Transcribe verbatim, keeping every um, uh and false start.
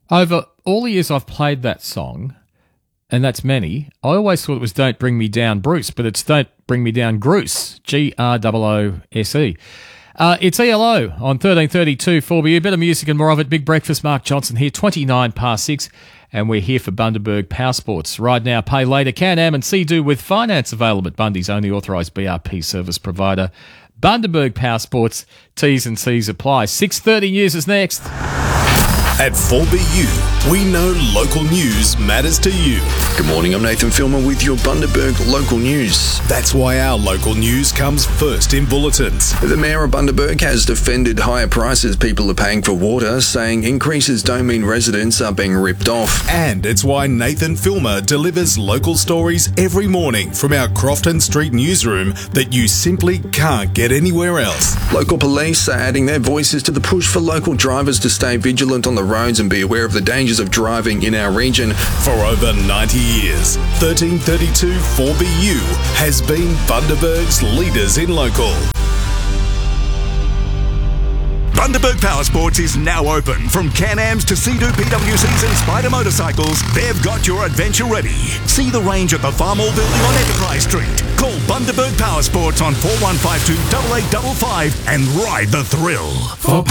Over all the years I've played that song, and that's many, I always thought it was Don't Bring Me Down Bruce, but it's Don't Bring Me Down Gruce, G R O O S E. Uh, it's E L O on thirteen thirty-two four B U. Better music and more of it. Big breakfast, Mark Johnson here, twenty-nine past six, and we're here for Bundaberg Power Sports. Ride now, pay later. Can-Am and See-Do with finance available at Bundy's only authorised B R P service provider. Bundaberg Power Sports, T's and C's apply. six thirty news is next. At four B U, we know local news matters to you. Good morning, I'm Nathan Filmer with your Bundaberg local news. That's why our local news comes first in bulletins. The Mayor of Bundaberg has defended higher prices people are paying for water, saying increases don't mean residents are being ripped off. And it's why Nathan Filmer delivers local stories every morning from our Crofton Street newsroom that you simply can't get anywhere else. Local police are adding their voices to the push for local drivers to stay vigilant on the roads and be aware of the dangers of driving in our region. For over ninety years, thirteen thirty-two four B U has been Bundaberg's leaders in local. Bundaberg Power Sports is now open. From Can-Ams to Sea-Doo P W Cs and Spider motorcycles, they've got your adventure ready. See the range at the Farmall building on Enterprise Street. Call Bundaberg Power Sports on four one five two, eight eight five five and ride the thrill. For